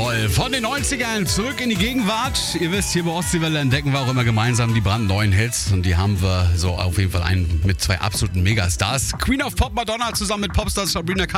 Rock'n'Roll von den 90ern zurück in die Gegenwart. Ihr wisst, hier bei Ostseewelle entdecken wir auch immer gemeinsam die brandneuen Hits. Und die haben wir so auf jeden Fall einen mit zwei absoluten Megastars. Queen of Pop Madonna zusammen mit Popstars Sabrina